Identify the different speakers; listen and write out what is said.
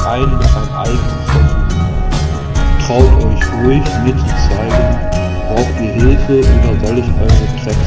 Speaker 1: ein mit einem eigenen Versuch. Traut euch ruhig, mir zu zeigen, braucht ihr Hilfe oder soll ich eure Tracks